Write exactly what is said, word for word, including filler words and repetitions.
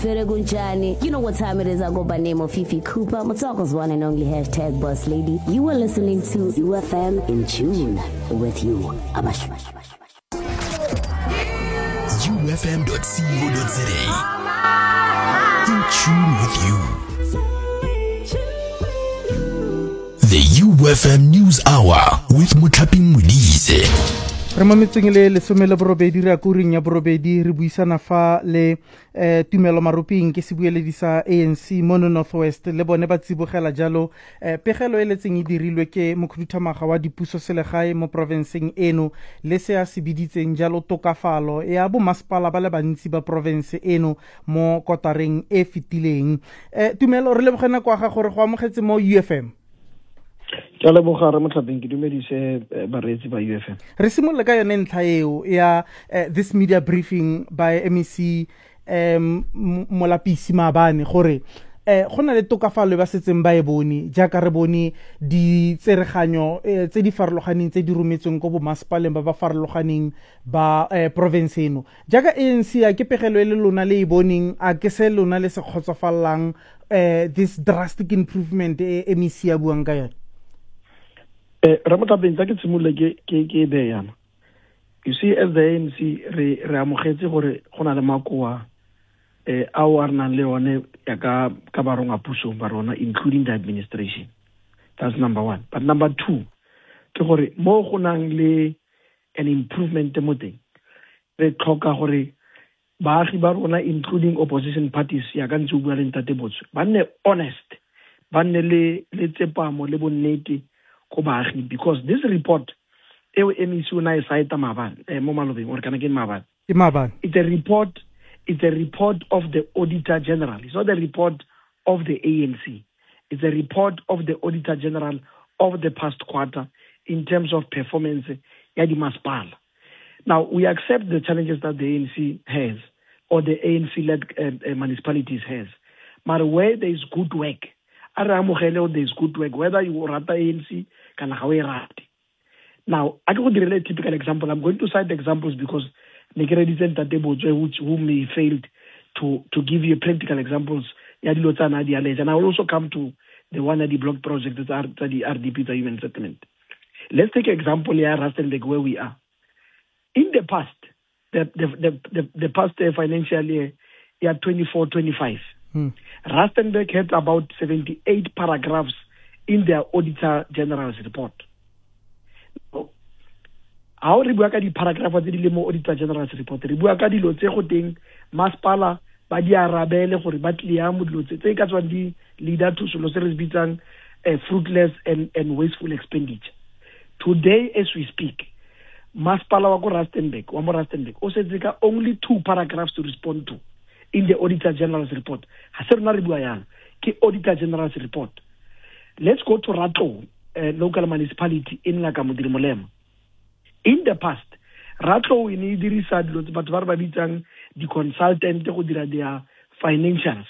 You know what time it is. I go by name of Fifi Cooper. Motsako's one and only hashtag boss lady. You are listening to U F M in tune with you. Abash. U F M dot co dot z a. In tune with you. The U F M News Hour with Muthapi Modise. Re mametseng le lesome le borobedi re a kuring ya borobedi re buisana fa le eh, Tumelo Maruping ke sebueledi sa A N C Mono Northwest le bone ba tsibogela jalo eh, pegelo e letseng e dirilwe ke mokhuduthamaga wa dipuso selegae mo provinceng eno le se a se biditseng jalo tokafalo ya bo masepala ba le bantsi ba province eno mo kotareng e fitileng. eh, Tumelo re lebogana kwa ga gore go amogetse mo U F M. Ke le bogare motlhabeng ke dumedise bareetsi ba U F M. Re simolle ka yone ntlha eo ya uh, this media briefing by M E C um Molapisi Maabane gore eh go na le tokafalo ba setseng ba e bone jaaka re bone di tsereganyo tse di farologaneng tse di rometsweng go bo masepaleng ba ba farologaneng ba eh, province eno jaaka A N C a ke pegelo le lona le e boneng a ke se lona le se khotsofalang eh, this drastic improvement e M E C a buang ka yone. Eh Ramotabeng tsa ke tsimolole ke ke ke be yana. You see as the A N C re re amogetse gore go na le makoa eh a o arnang le one ya ka ka baronga puso ba rona including the administration. That's number one. But number two ke gore mo go nang le an improvement mo teng re tlhoka gore baagi ba rona including opposition parties ya ka ntse o bua le ntate botso ba nne honest ba nne le le tsepamo le bonnete because this report e M E C una e saita Maabane eh mo malobeng or kana ke Maabane ke Maabane it's a report it's a report of the Auditor General. It's not the report of the A N C. It's a report of the Auditor General of the past quarter in terms of performance ya di masepala. Now we accept the challenges that the A N C has or the A N C led uh, uh, municipalities has, but where there is good work there is good work, whether you rata A N C kana ga we rate. Now I go direla a typical example. I'm going to cite examples because ne ke reditse ntate Botso which who may failed to to give you practical examples ya dilo tsa na di allege, and I will also come to the one at the block project that are the R D P, the human settlement. Let's take an example here Rustenburg where we are. In the past the the the the, the past financial year year twenty-four twenty-five Hmm. Rustenburg had about seventy-eight paragraphs in their Auditor General's report. How re bua ka di paragraph tse di le mo Auditor General's report re bua ka dilo tse go teng masepala ba di arabele gore ba tlia mo dilo tse tse ka tswang di leader to solo se re bitsang fruitless and and wasteful expenditure. Today as we speak masepala wa go Rustenburg wa mo Rustenburg o setse ka only two paragraphs to respond to in the Auditor General's report. Auditor General's report. Let's go to Ratlo, uh, local municipality in Nakamudiri Molema. In the past, Ratlo in Idirisa, but the consultant who did their financials.